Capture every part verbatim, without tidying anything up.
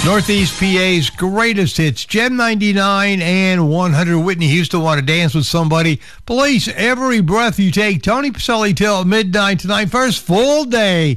Northeast P A's greatest hits, Gem ninety-nine and one hundred. Whitney Houston, Want to Dance with Somebody. Police, Every Breath You Take. Tony Pacelli till midnight tonight. First full day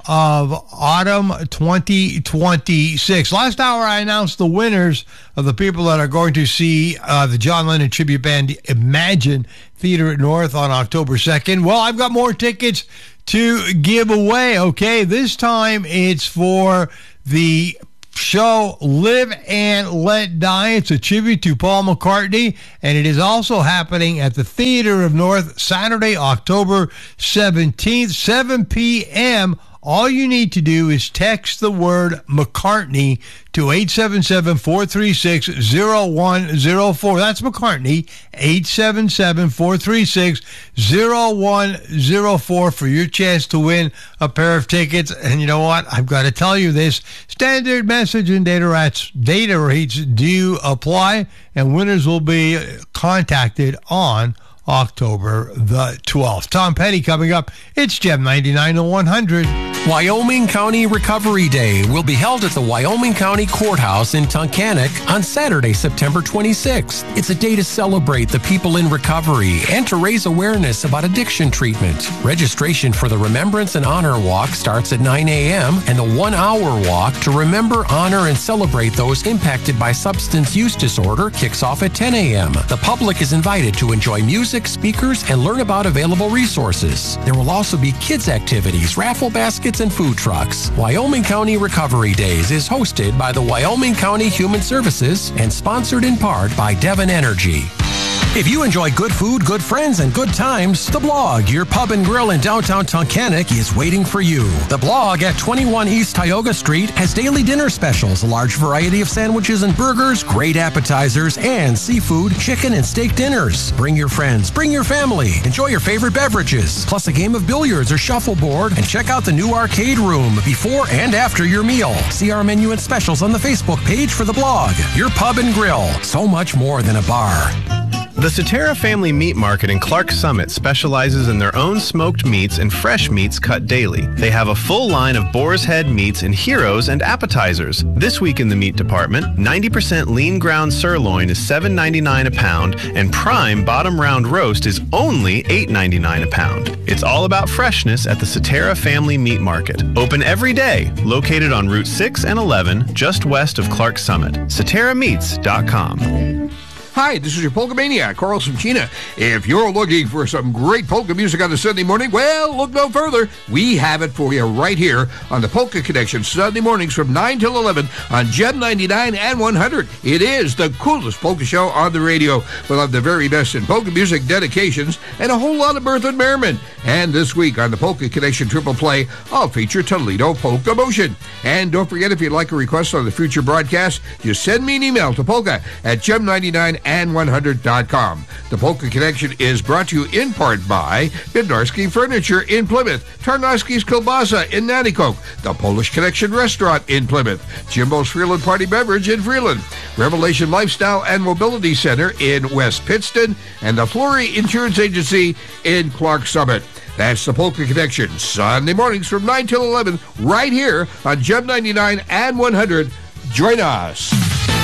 of autumn twenty twenty-six. Last hour, I announced the winners of the people that are going to see uh, the John Lennon tribute band Imagine Theater at North on October second. Well, I've got more tickets to give away. Okay, this time it's for the show Live and Let Die. It's a tribute to Paul McCartney, and it is also happening at the Theater of North Saturday, October seventeenth, seven p.m. All you need to do is text the word McCartney to eight seven seven, four three six, zero one zero four. That's McCartney, eight seven seven, four three six, zero one zero four for your chance to win a pair of tickets. And you know what? I've got to tell you this. Standard message and data rates, data rates do apply, and winners will be contacted on October the twelfth. Tom Petty coming up. It's Gem ninety-nine to one hundred. Wyoming County Recovery Day will be held at the Wyoming County Courthouse in Tunkhannock on Saturday, September twenty-sixth. It's a day to celebrate the people in recovery and to raise awareness about addiction treatment. Registration for the Remembrance and Honor Walk starts at nine a.m. and the one-hour walk to remember, honor, and celebrate those impacted by substance use disorder kicks off at ten a.m. The public is invited to enjoy music, speakers, and learn about available resources. There will also be kids' activities, raffle baskets, and food trucks. Wyoming County Recovery Days is hosted by the Wyoming County Human Services and sponsored in part by Devon Energy. If you enjoy good food, good friends, and good times, The Blog, your pub and grill in downtown Tunkhannock, is waiting for you. The Blog at twenty-one East Tioga Street has daily dinner specials, a large variety of sandwiches and burgers, great appetizers, and seafood, chicken, and steak dinners. Bring your friends, bring your family, enjoy your favorite beverages, plus a game of billiards or shuffleboard, and check out the new arcade room before and after your meal. See our menu and specials on the Facebook page for The Blog, your pub and grill. So much more than a bar. The Cetera Family Meat Market in Clark Summit specializes in their own smoked meats and fresh meats cut daily. They have a full line of boar's head meats and heroes and appetizers. This week in the meat department, ninety percent lean ground sirloin is seven ninety-nine a pound, and prime bottom round roast is only eight ninety-nine a pound. It's all about freshness at the Cetera Family Meat Market. Open every day, located on Route six and eleven, just west of Clark Summit. Cetera Meats dot com. Hi, this is your Polka Maniac, Carl Simchina. If you're looking for some great polka music on a Sunday morning, well, look no further. We have it for you right here on the Polka Connection, Sunday mornings from nine till eleven on Gem ninety-nine and one hundred. It is the coolest polka show on the radio. We'll have the very best in polka music, dedications, and a whole lot of birth and merriment. And this week on the Polka Connection Triple Play, I'll feature Toledo Polka Motion. And don't forget, if you'd like a request on the future broadcast, just send me an email to polka at gem ninety-nine and one hundred dot com. The Polka Connection is brought to you in part by Bednarski Furniture in Plymouth, Tarnowski's Kielbasa in Nanticoke, the Polish Connection Restaurant in Plymouth, Jimbo's Freeland Party Beverage in Freeland, Revelation Lifestyle and Mobility Center in West Pittston, and the Flory Insurance Agency in Clark Summit. That's the Polka Connection, Sunday mornings from nine till eleven, right here on Gem ninety-nine and one hundred. Join us.